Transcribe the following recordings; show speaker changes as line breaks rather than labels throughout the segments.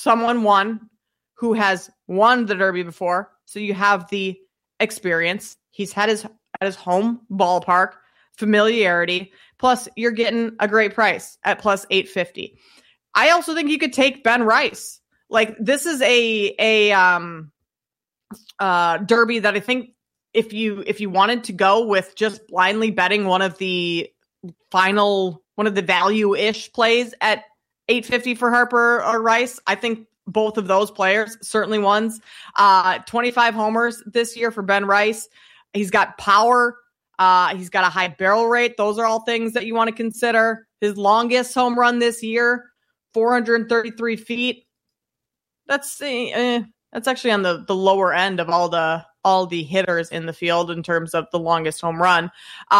someone who has won the Derby before. So you have the experience. He's had his at his home ballpark, familiarity. Plus, you're getting a great price at plus 850. I also think you could take Ben Rice. Like, this is a Derby that I think if you wanted to go with just blindly betting one of the value-ish plays at 850 for Harper or Rice, I think both of those players, certainly ones. 25 homers this year for Ben Rice. He's got power. He's got a high barrel rate. Those are all things that you want to consider. His longest home run this year, 433 feet. That's actually on the lower end of all the hitters in the field in terms of the longest home run.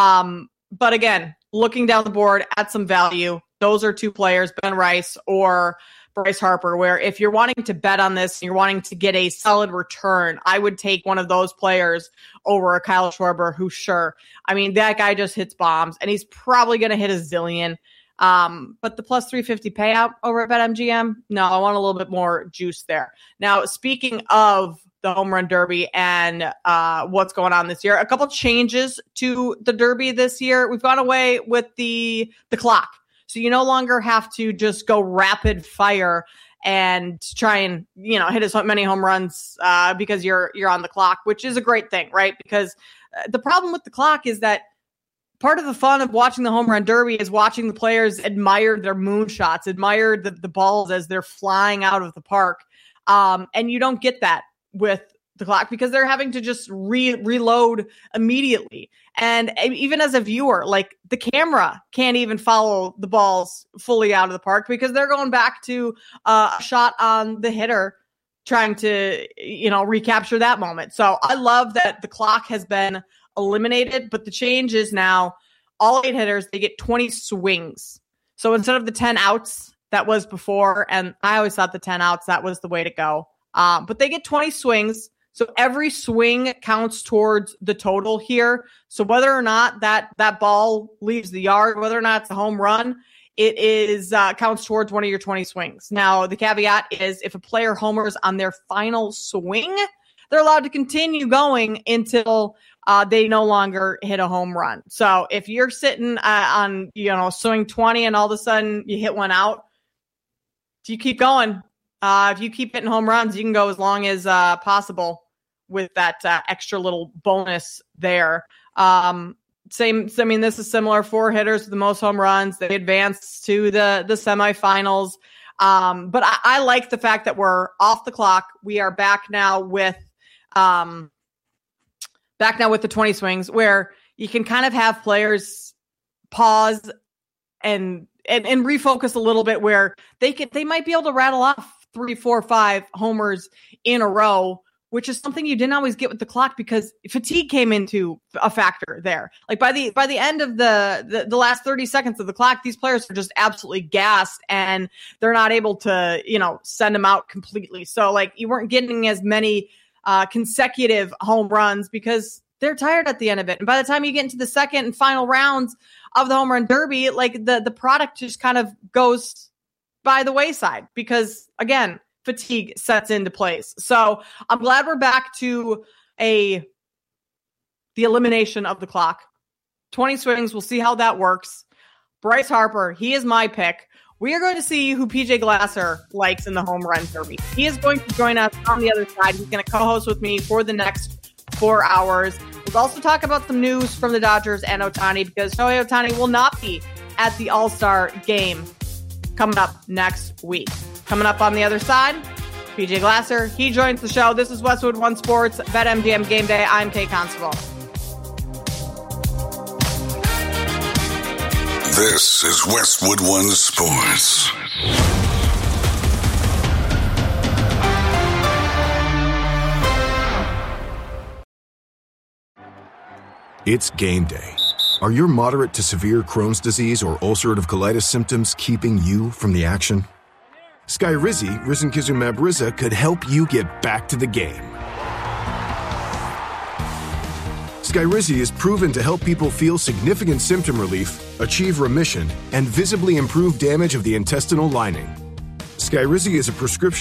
But again, looking down the board at some value, those are two players, Ben Rice or Bryce Harper, where if you're wanting to bet on this, you're wanting to get a solid return, I would take one of those players over a Kyle Schwarber, who that guy just hits bombs and he's probably going to hit a zillion. But the plus 350 payout over at BetMGM, no, I want a little bit more juice there. Now, speaking of the Home Run Derby and what's going on this year, a couple changes to the Derby this year. We've gone away with the clock. So you no longer have to just go rapid fire and try and, hit as many home runs because you're on the clock, which is a great thing, right? Because the problem with the clock is that part of the fun of watching the Home Run Derby is watching the players admire their moonshots, admire the balls as they're flying out of the park. And you don't get that with the clock because they're having to just reload immediately. And even as a viewer, like, the camera can't even follow the balls fully out of the park because they're going back to a shot on the hitter trying to, recapture that moment. So I love that the clock has been eliminated, but the change is now all 8 hitters, they get 20 swings. So instead of the 10 outs that was before, and I always thought the 10 outs, that was the way to go. But they get 20 swings. So every swing counts towards the total here. So whether or not that ball leaves the yard, whether or not it's a home run, it is counts towards one of your 20 swings. Now, the caveat is if a player homers on their final swing, they're allowed to continue going until they no longer hit a home run. So if you're sitting on, swing 20 and all of a sudden you hit one out, you keep going. If you keep hitting home runs, you can go as long as possible with that extra little bonus there. This is similar. 4 hitters with the most home runs. They advance to the semifinals. But I like the fact that we're off the clock. We are back now with the 20 swings, where you can kind of have players pause and refocus a little bit, where they might be able to rattle off 3, 4, 5 homers in a row, which is something you didn't always get with the clock because fatigue came into a factor there. Like by the end of the last 30 seconds of the clock, these players are just absolutely gassed and they're not able to, send them out completely. So like you weren't getting as many consecutive home runs because they're tired at the end of it. And by the time you get into the second and final rounds of the Home Run Derby, like the product just kind of goes by the wayside because, again, fatigue sets into place. So I'm glad we're back to the elimination of the clock. 20 swings. We'll see how that works. Bryce Harper, he is my pick. We are going to see who PJ Glasser likes in the Home Run Derby. He is going to join us on the other side. He's going to co-host with me for the next 4 hours. We'll also talk about some news from the Dodgers and Ohtani because Shohei Ohtani will not be at the All-Star game coming up next week. Coming up on the other side, PJ Glasser. He joins the show. This is Westwood One Sports, BetMGM Game Day. I'm Kay Constable.
This is Westwood One Sports.
It's game day. Are your moderate to severe Crohn's disease or ulcerative colitis symptoms keeping you from the action? Skyrizi, risankizumab Riza, could help you get back to the game. Skyrizi is proven to help people feel significant symptom relief, achieve remission, and visibly improve damage of the intestinal lining. Skyrizi is a prescription